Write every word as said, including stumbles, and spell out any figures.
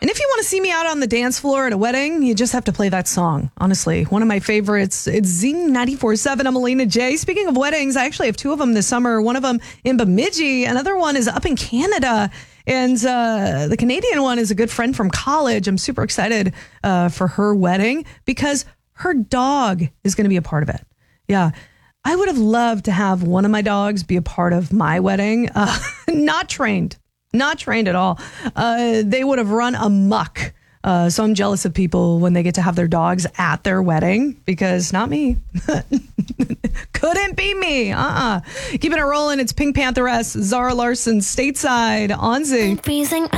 And if you want to see me out on the dance floor at a wedding, you just have to play that song. Honestly, one of my favorites. It's Zing ninety-four point seven. I'm Alina J. Speaking of weddings, I actually have two of them this summer. One of them in Bemidji. Another one is up in Canada. And uh, the Canadian one is a good friend from college. I'm super excited uh, for her wedding because her dog is going to be a part of it. Yeah. I would have loved to have one of my dogs be a part of my wedding. Uh, not trained. Not trained at all. Uh, they would have run amok. Uh, so I'm jealous of people when they get to have their dogs at their wedding because not me. Couldn't be me. Uh-uh. Keeping it rolling. It's Pink Pantheress, Zara Larsson, Stateside on Z.